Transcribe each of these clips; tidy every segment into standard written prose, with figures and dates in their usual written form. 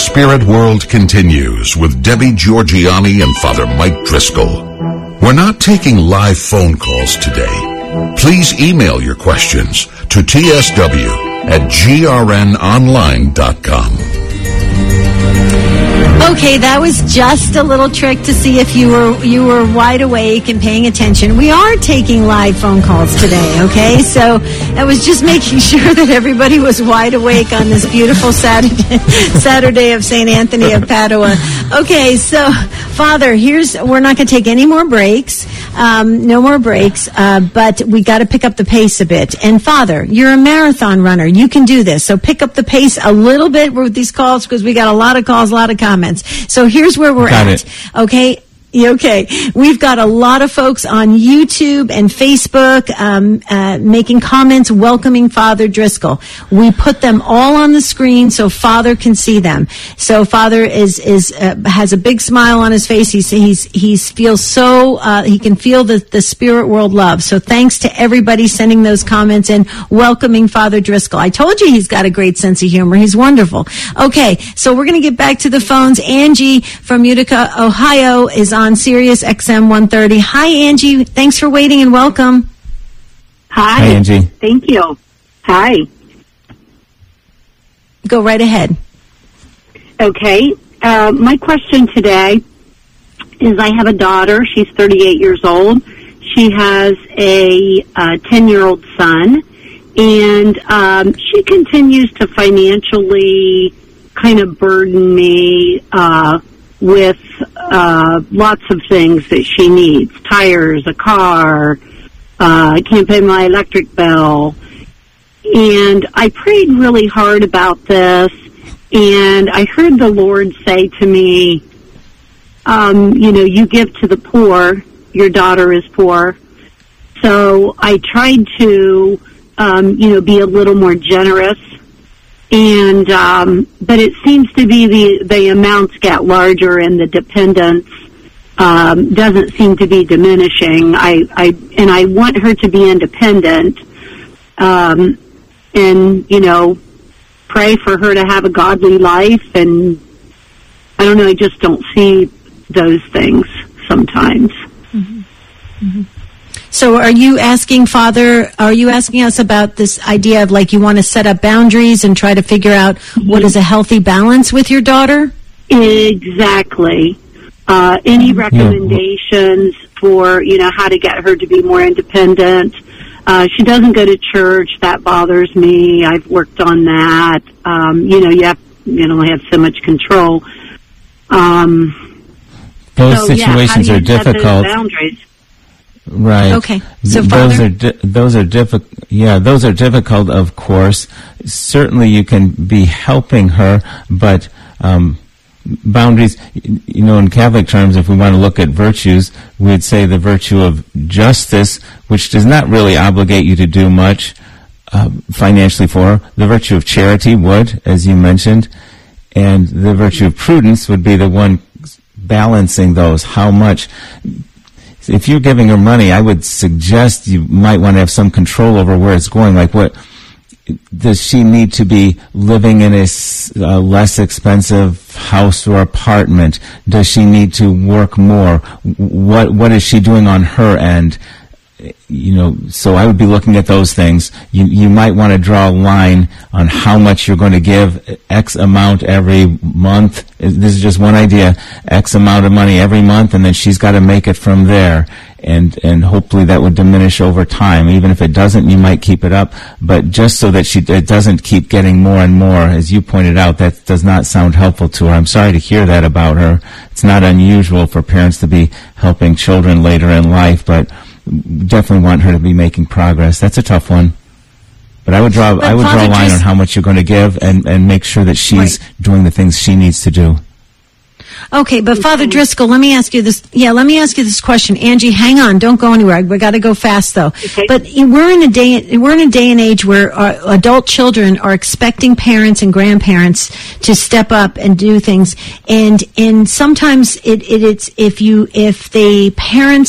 Spirit World continues with Debbie Georgiani and Father Mike Driscoll. We're not taking live phone calls today. Please email your questions to tsw@grnonline.com. Okay, that was just a little trick to see if you were wide awake and paying attention. We are taking live phone calls today, okay? So I was just making sure that everybody was wide awake on this beautiful Saturday of St. Anthony of Padua. Okay, so Father, we're not going to take any more breaks, no more breaks, but we got to pick up the pace a bit. And Father, you're a marathon runner. You can do this. So pick up the pace a little bit with these calls because we got a lot of calls, a lot of comments. So here's where we're at. Okay. Okay. We've got a lot of folks on YouTube and Facebook making comments welcoming Father Driscoll. We put them all on the screen so Father can see them. So Father has a big smile on his face. He feels so he can feel the spirit world love. So thanks to everybody sending those comments in welcoming Father Driscoll. I told you he's got a great sense of humor. He's wonderful. Okay, so we're going to get back to the phones. Angie from Utica, Ohio is on Sirius XM 130. Hi, Angie. Thanks for waiting and welcome. Hi, Angie. Thank you. Hi. Go right ahead. Okay. My question today is I have a daughter. She's 38 years old. She has a 10-year-old son, and she continues to financially kind of burden me with lots of things that she needs. Tires, a car, I can't pay my electric bill. And I prayed really hard about this, and I heard the Lord say to me, you give to the poor, your daughter is poor. So I tried to, be a little more generous. And, but it seems to be the amounts get larger and the dependence, doesn't seem to be diminishing. I want her to be independent, and, pray for her to have a godly life. And I don't know, I just don't see those things sometimes. Mm-hmm. Mm-hmm. So are you asking us about this idea of like you want to set up boundaries and try to figure out what is a healthy balance with your daughter? Exactly. Any recommendations for, how to get her to be more independent? She doesn't go to church. That bothers me. I've worked on that. You only have so much control. Those situations are difficult. Those boundaries? Right. Okay. So Father, those are difficult. Yeah, those are difficult. Of course, certainly you can be helping her, but boundaries. In Catholic terms, if we want to look at virtues, we'd say the virtue of justice, which does not really obligate you to do much financially for her. The virtue of charity would, as you mentioned, and the virtue of prudence would be the one balancing those. How much? If you're giving her money, I would suggest you might want to have some control over where it's going. Like, what does she need to be living in a less expensive house or apartment? Does she need to work more? What is she doing on her end? So I would be looking at those things. You might want to draw a line on how much you're going to give, X amount every month. This is just one idea, X amount of money every month, and then she's got to make it from there. And hopefully that would diminish over time. Even if it doesn't, you might keep it up. But just so that it doesn't keep getting more and more, as you pointed out, that does not sound helpful to her. I'm sorry to hear that about her. It's not unusual for parents to be helping children later in life, but definitely want her to be making progress. That's a tough one. But I would draw a line on how much you're going to give and make sure that she's doing the things she needs to do. Okay, but Father Driscoll, let me ask you this. Yeah, let me ask you this question. Angie, hang on. Don't go anywhere. We got to go fast, though. Okay. But we're in a day and age where our adult children are expecting parents and grandparents to step up and do things. And sometimes it's if the parents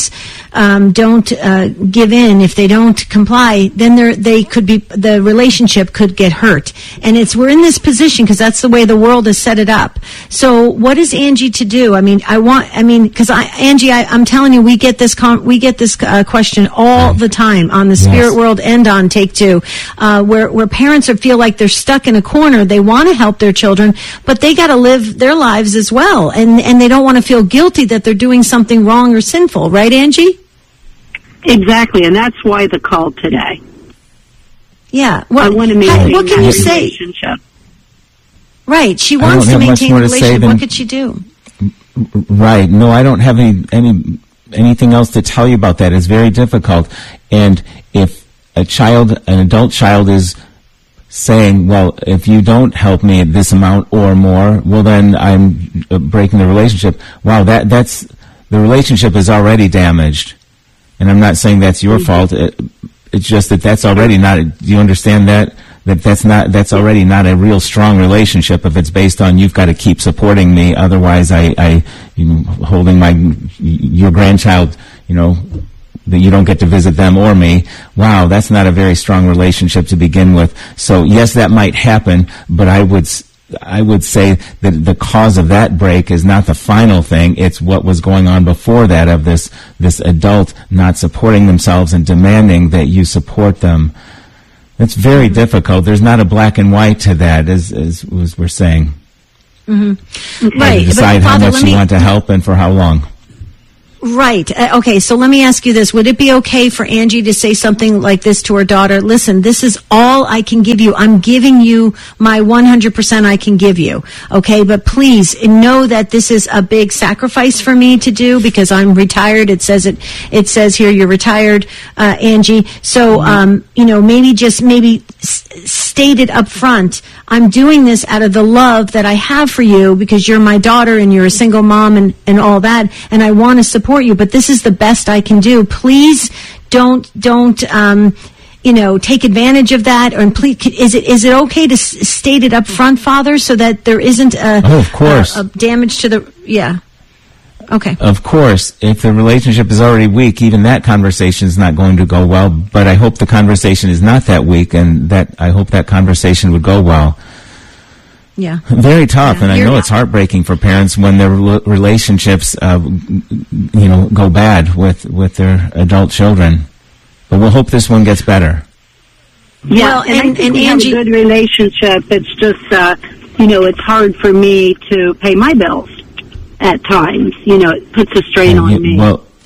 don't give in, if they don't comply, then the relationship could get hurt. And we're in this position because that's the way the world has set it up. So what is Angie to do? Angie, I'm telling you, we get this question all the time on the Spirit World and on Take Two, where parents feel like they're stuck in a corner. They want to help their children, but they got to live their lives as well, and they don't want to feel guilty that they're doing something wrong or sinful. Right, Angie? Exactly, and that's why the call today. Yeah. I want to maintain what can you say? Relationship. Right. She wants to maintain a relationship. What could she do? Right. No, I don't have anything else to tell you about that. It's very difficult. And if an adult child is saying, well, if you don't help me this amount or more, well, then I'm breaking the relationship. Wow, that's the relationship is already damaged. And I'm not saying that's your fault. It's just that's already not. Do you understand that? That's already not a real strong relationship if it's based on you've got to keep supporting me, otherwise holding your grandchild, that you don't get to visit them or me. Wow, that's not a very strong relationship to begin with. So yes, that might happen, but I would say that the cause of that break is not the final thing. It's what was going on before that, of this adult not supporting themselves and demanding that you support them. It's very difficult. There's not a black and white to that, as we're saying. Mm-hmm. Right. Decide how much you want to help and for how long. Right. Okay, so let me ask you this. Would it be okay for Angie to say something like this to her daughter? Listen, this is all I can give you. I'm giving you my 100% I can give you. Okay, but please know that this is a big sacrifice for me to do because I'm retired. It says here you're retired, Angie. So, maybe state it up front. I'm doing this out of the love that I have for you because you're my daughter and you're a single mom and all that, and I want to support you, but this is the best I can do. Please don't take advantage of that. Or please, is it okay to state it up front, Father, so that there isn't of course, a damage to the Okay. Of course, if the relationship is already weak, even that conversation is not going to go well. But I hope the conversation is not that weak, and I hope that conversation would go well. Yeah. Very tough, and I know it's heartbreaking for parents when their relationships, go bad with their adult children. But we'll hope this one gets better. Yeah, and we have a good relationship. It's just, it's hard for me to pay my bills at times. It puts a strain on me.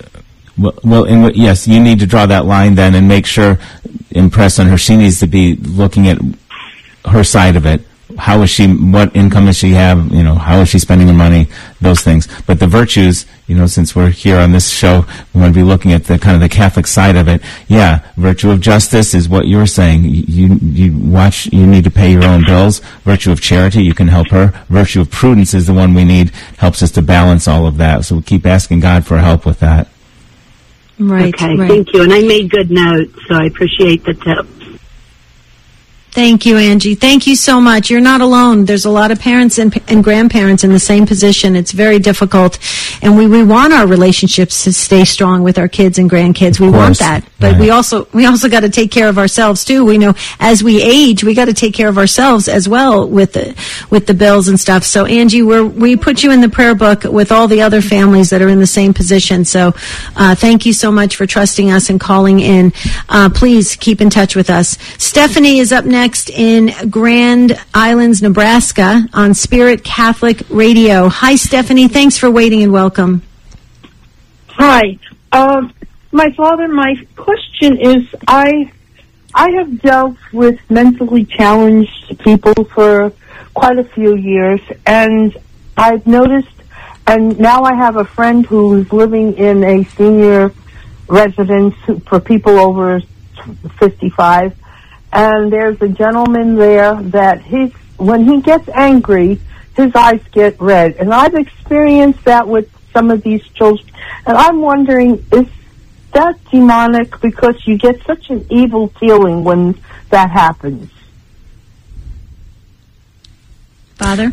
Yes, you need to draw that line then and impress on her. She needs to be looking at her side of it. How is she, what income does she have, how is she spending her money, those things. But the virtues, since we're here on this show, we want to be looking at the kind of the Catholic side of it. Yeah, virtue of justice is what you were saying. You need to pay your own bills. Virtue of charity, you can help her. Virtue of prudence is the one we need, helps us to balance all of that. So we keep asking God for help with that. Right. Okay, right. Thank you. And I made good notes, so I appreciate the tip. Thank you, Angie. Thank you so much. You're not alone. There's a lot of parents and grandparents in the same position. It's very difficult. And we want our relationships to stay strong with our kids and grandkids. We want that. But we also got to take care of ourselves too. We know as we age, we got to take care of ourselves as well with the bills and stuff. So Angie, we put you in the prayer book with all the other families that are in the same position. So thank you so much for trusting us and calling in. Please keep in touch with us. Stephanie is up next in Grand Islands, Nebraska on Spirit Catholic Radio. Hi, Stephanie. Thanks for waiting and welcome. Hi. My question is, I have dealt with mentally challenged people for quite a few years, and I've noticed, and now I have a friend who's living in a senior residence for people over 55, and there's a gentleman there that when he gets angry, his eyes get red. And I've experienced that with some of these children. And I'm wondering, is that demonic? Because you get such an evil feeling when that happens. Father?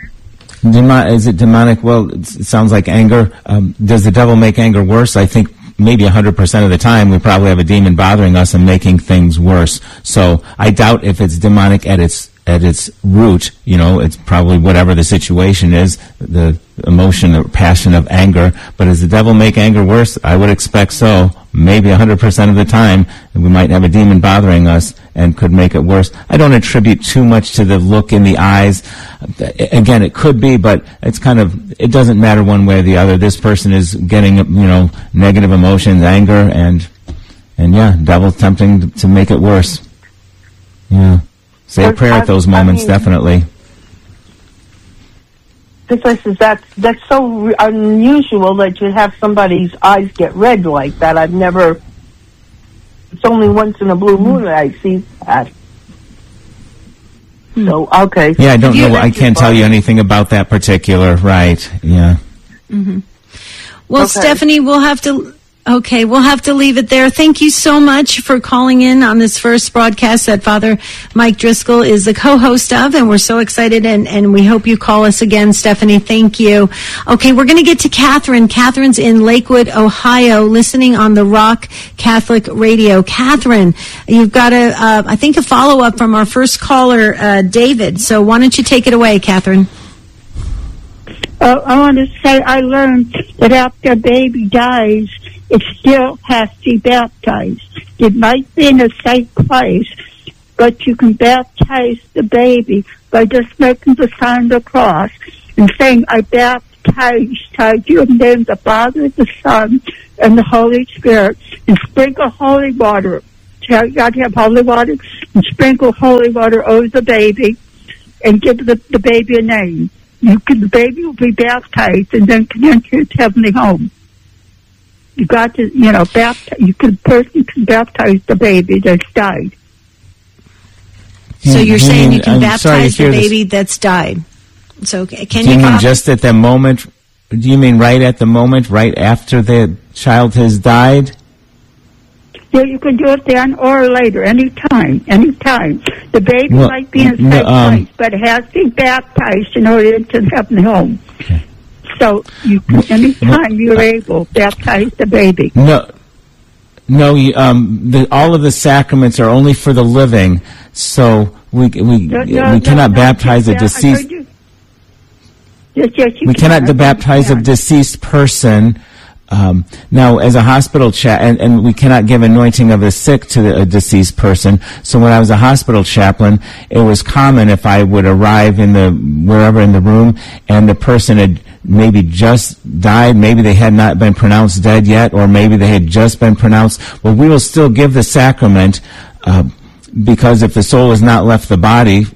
Is it demonic? Well, it sounds like anger. Does the devil make anger worse? I think maybe 100% of the time, we probably have a demon bothering us and making things worse. So I doubt if it's demonic at its root. It's probably whatever the situation is, the emotion or passion of anger. But does the devil make anger worse? I would expect so. Maybe 100% of the time, we might have a demon bothering us and could make it worse. I don't attribute too much to the look in the eyes. Again, it could be, but it doesn't matter one way or the other. This person is getting, negative emotions, anger, and devil's tempting to make it worse. Yeah. Say a prayer at those moments, definitely. That's so unusual that you have somebody's eyes get red like that. It's only once in a blue moon that I see that. So, okay. Yeah, I don't know. I can't tell you anything about that particular, right, yeah. Mm-hmm. Well, okay. Stephanie, we'll have to leave it there. Thank you so much for calling in on this first broadcast that Father Mike Driscoll is the co-host of, and we're so excited, and we hope you call us again, Stephanie. Thank you. Okay, we're going to get to Catherine. Catherine's in Lakewood, Ohio, listening on the Rock Catholic Radio. Catherine, you've got I think a follow-up from our first caller, David. So why don't you take it away, Catherine? I want to say I learned that after a baby dies, it still has to be baptized. It might be in a safe place, but you can baptize the baby by just making the sign of the cross and saying, I baptize you in the name of the Father, the Son, and the Holy Spirit, and sprinkle holy water. You got to have holy water, and sprinkle holy water over the baby, and give the baby a name. The baby will be baptized and then can enter its heavenly home. You got to, baptize. The person can baptize the baby that's died. So you're saying you can baptize the baby that's died? So okay. Do you mean just at the moment? Do you mean right at the moment, right after the child has died? Yeah, you can do it then or later, anytime. The baby might be in a safe place, but it has to be baptized in order to enter the heavenly home. Okay. So you can, anytime you're able, baptize the baby. No. All of the sacraments are only for the living, so we cannot baptize a deceased. We cannot baptize a deceased person. Now, as a hospital and we cannot give anointing of the sick to a deceased person. So when I was a hospital chaplain, it was common if I would arrive wherever in the room, and the person had maybe just died, maybe they had not been pronounced dead yet, or maybe they had just been pronounced. Well, we will still give the sacrament, because if the soul has not left the body,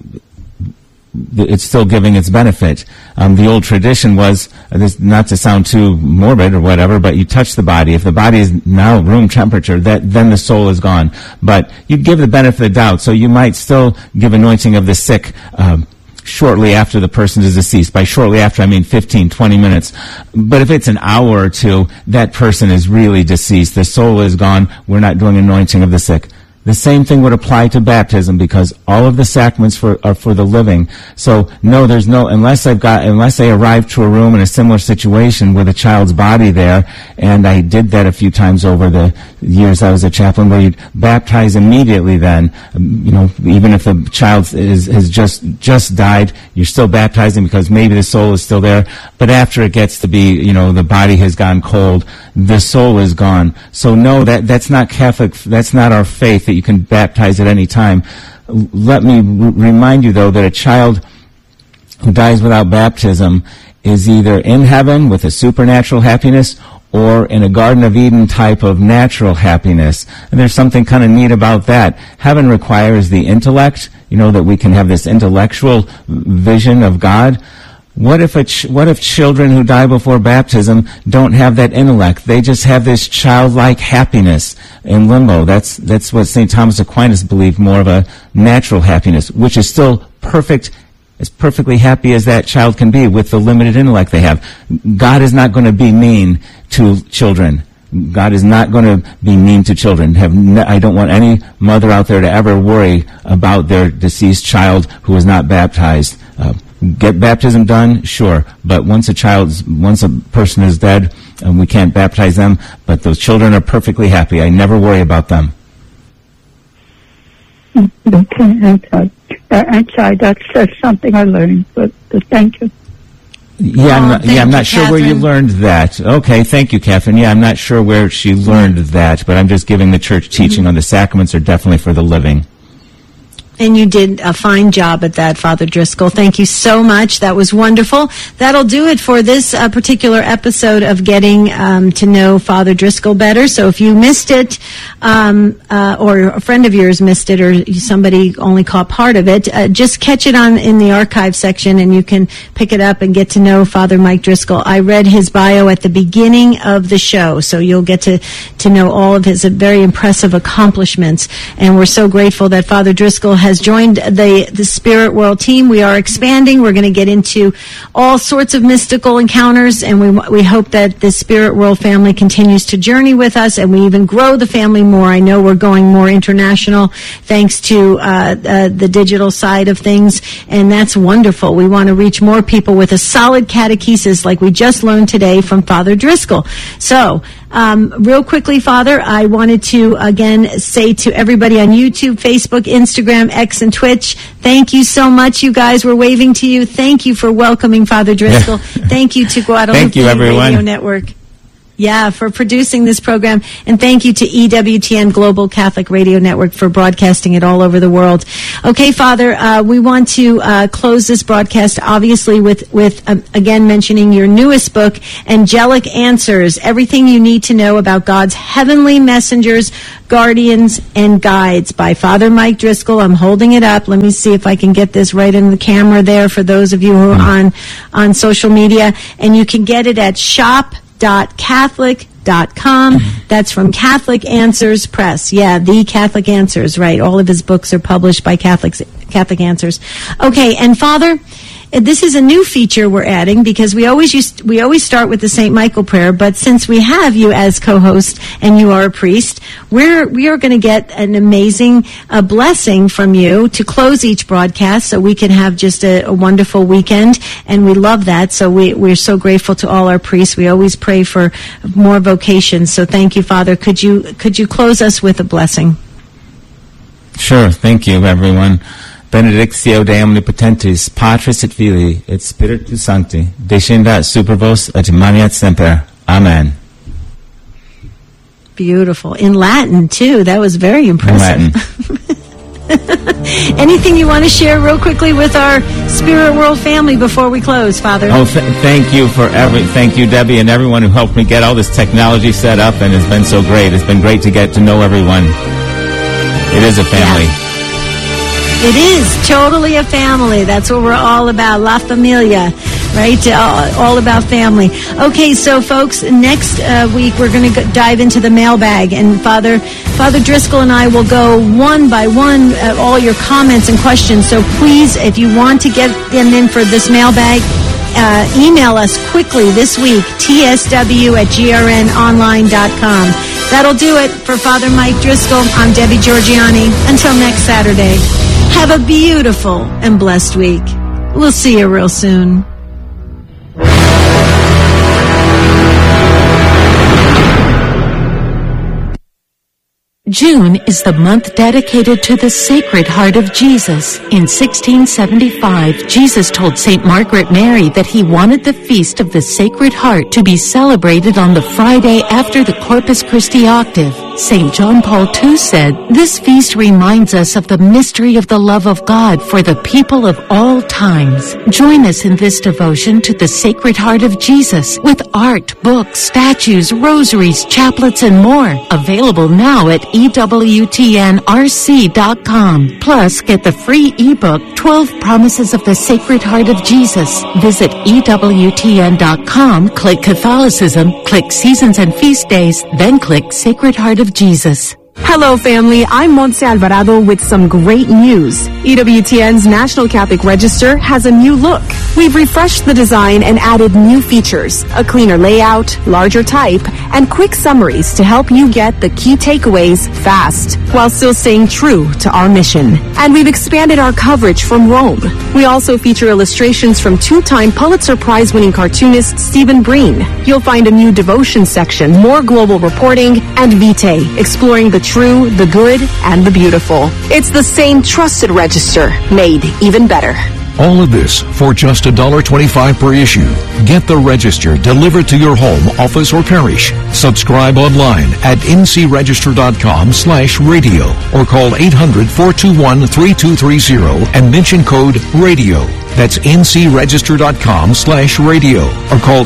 it's still giving its benefit. The old tradition was, not to sound too morbid or whatever, but you touch the body. If the body is now room temperature, then the soul is gone. But you give the benefit of the doubt, so you might still give anointing of the sick shortly after the person is deceased. By shortly after, I mean 15, 20 minutes. But if it's an hour or two, that person is really deceased. The soul is gone. We're not doing anointing of the sick. The same thing would apply to baptism, because all of the sacraments are for the living. So no, unless I arrive to a room in a similar situation with a child's body there, and I did that a few times over the years I was a chaplain, where you'd baptize immediately then, even if the child has just died, you're still baptizing because maybe the soul is still there. But after it gets to be, the body has gone cold, the soul is gone. So no, that's not Catholic, that's not our faith, that you can baptize at any time. Let me remind you, though, that a child who dies without baptism is either in heaven with a supernatural happiness or in a Garden of Eden type of natural happiness. And there's something kind of neat about that. Heaven requires the intellect, that we can have this intellectual vision of God. What if children who die before baptism don't have that intellect? They just have this childlike happiness in limbo. That's what St. Thomas Aquinas believed, more of a natural happiness, which is still perfect, as perfectly happy as that child can be with the limited intellect they have. God is not going to be mean to children. God is not going to be mean to children. I don't want any mother out there to ever worry about their deceased child who is not baptized. Get baptism done, sure, but once a person is dead, and we can't baptize them, but those children are perfectly happy. I never worry about them. Okay, I'm sorry, that's something I learned, but thank you. I'm not sure where you learned that. Okay, thank you, Catherine. Yeah, I'm not sure where she learned that, but I'm just giving the church teaching on the sacraments are definitely for the living. And you did a fine job at that, Father Driscoll. Thank you so much. That was wonderful. That'll do it for this particular episode of Getting to Know Father Driscoll Better. So if you missed it, or a friend of yours missed it, or somebody only caught part of it, just catch it in the archive section, and you can pick it up and get to know Father Mike Driscoll. I read his bio at the beginning of the show, so you'll get to know all of his very impressive accomplishments. And we're so grateful that Father Driscoll has joined the Spirit World team. We are expanding. We're going to get into all sorts of mystical encounters, and we hope that the Spirit World family continues to journey with us, and we even grow the family more. I know we're going more international thanks to the digital side of things, and that's wonderful. We want to reach more people with a solid catechesis like we just learned today from Father Driscoll. So, real quickly, Father, I wanted to again say to everybody on YouTube, Facebook, Instagram, X, and Twitch, thank you so much, you guys. We're waving to you. Thank you for welcoming Father Driscoll. Thank you to Guadalupe Radio Network. Yeah, for producing this program. And thank you to EWTN Global Catholic Radio Network for broadcasting it all over the world. Okay, Father, we want to close this broadcast, obviously, with again, mentioning your newest book, Angelic Answers, Everything You Need to Know About God's Heavenly Messengers, Guardians, and Guides by Father Mike Driscoll. I'm holding it up. Let me see if I can get this right in the camera there for those of you who are on social media. And you can get it at shop.catholic.com. That's from Catholic Answers Press. Yeah, the Catholic Answers, right. All of his books are published by Catholic Answers. Okay, and Father, this is a new feature we're adding because we always start with the St. Michael prayer, but since we have you as co-host and you are a priest, we are going to get an amazing blessing from you to close each broadcast so we can have just a wonderful weekend, and we love that. So we're so grateful to all our priests. We always pray for more vocations. So thank you, Father. Could you close us with a blessing? Sure. Thank you, everyone. Benedictio Dei Omnipotentis, Patris et Filii, et Spiritus Sancti, descendat super vos et maniat semper. Amen. Beautiful. In Latin, too. That was very impressive. In Latin. Anything you want to share real quickly with our Spirit World family before we close, Father? Oh, thank you thank you, Debbie, and everyone who helped me get all this technology set up, and it's been so great. It's been great to get to know everyone. It is a family. Yeah. It is totally a family. That's what we're all about. La Familia, right? All about family. Okay, so folks, next week we're going to dive into the mailbag, and Father Driscoll and I will go one by one at all your comments and questions. So please, if you want to get them in for this mailbag, email us quickly this week, tsw@grnonline.com. That'll do it for Father Mike Driscoll. I'm Debbie Georgiani. Until next Saturday, have a beautiful and blessed week. We'll see you real soon. June is the month dedicated to the Sacred Heart of Jesus. In 1675, Jesus told St. Margaret Mary that he wanted the Feast of the Sacred Heart to be celebrated on the Friday after the Corpus Christi octave. St. John Paul II said, "This feast reminds us of the mystery of the love of God for the people of all times." Join us in this devotion to the Sacred Heart of Jesus with art, books, statues, rosaries, chaplets, and more. Available now at EWTNRC.com. Plus, get the free ebook, 12 Promises of the Sacred Heart of Jesus. Visit EWTN.com, click Catholicism, click Seasons and Feast Days, then click Sacred Heart of Jesus. Hello, family. I'm Montse Alvarado with some great news. EWTN's National Catholic Register has a new look. We've refreshed the design and added new features, a cleaner layout, larger type, and quick summaries to help you get the key takeaways fast, while still staying true to our mission. And we've expanded our coverage from Rome. We also feature illustrations from two-time Pulitzer Prize-winning cartoonist Stephen Breen. You'll find a new devotion section, more global reporting, and Vitae, exploring the true, the good, and the beautiful. It's the same trusted register, made even better. All of this for just $1.25 per issue. Get the Register delivered to your home, office, or parish. Subscribe online at ncregister.com/radio or call 800-421-3230 and mention code RADIO. That's ncregister.com/radio or call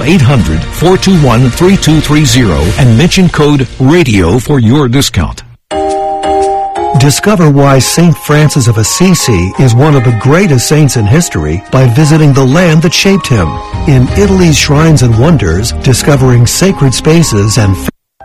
800-421-3230 and mention code RADIO for your discount. Discover why St. Francis of Assisi is one of the greatest saints in history by visiting the land that shaped him. In Italy's Shrines and Wonders, discovering sacred spaces and...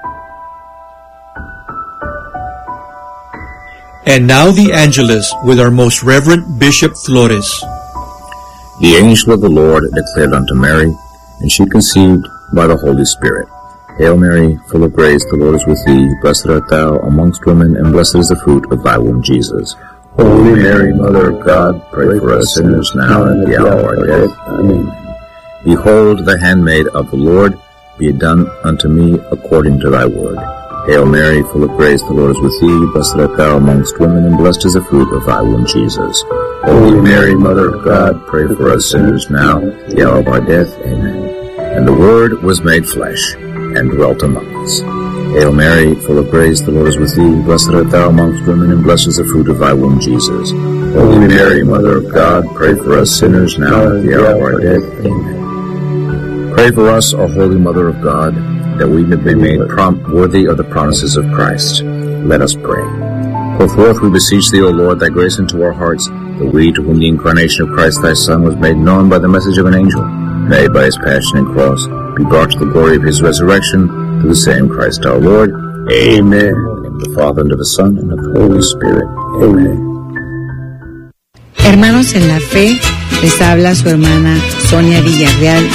And now the Angelus with our most Reverend Bishop Flores. The angel of the Lord declared unto Mary, and she conceived by the Holy Spirit. Hail Mary, full of grace, the Lord is with thee. Blessed art thou amongst women, and blessed is the fruit of thy womb, Jesus. Holy Mary, Mother of God, pray for us sinners now and at the hour of our death. Amen. Behold, the handmaid of the Lord, be it done unto me according to thy word. Hail Mary, full of grace, the Lord is with thee. Blessed art thou amongst women, and blessed is the fruit of thy womb, Jesus. Holy Mary, Mother of God, pray for us sinners now and at the hour of our death. Amen. And the Word was made flesh, and dwelt among us. Hail Mary, full of grace, the Lord is with thee. Blessed art thou amongst women, and blessed is the fruit of thy womb, Jesus. Holy Mary, Mother of God, pray for us sinners now and at the hour of our death. Amen. Pray for us, O Holy Mother of God, that we may be made worthy of the promises of Christ. Let us pray. Pour forth, we beseech thee, O Lord, thy grace into our hearts, that we, to whom the incarnation of Christ thy Son was made known by the message of an angel, may by his passion and cross be brought to the glory of his resurrection, through the same Christ our Lord. Amen. In the name of the Father, and of the Son, and of the Holy Spirit. Amen. Hermanos en la fe, les habla su hermana Sonia Villarreal